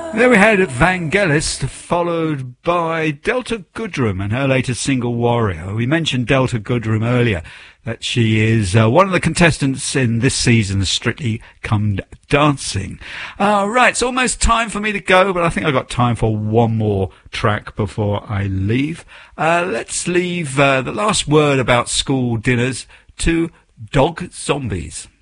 There we had Vangelis, followed by Delta Goodrem and her latest single, Warrior. We mentioned Delta Goodrem earlier, that she is one of the contestants in this season's Strictly Come Dancing. Right, it's almost time for me to go, but I think I've got time for one more track before I leave. Let's leave the last word about school dinners to Dog Zombies.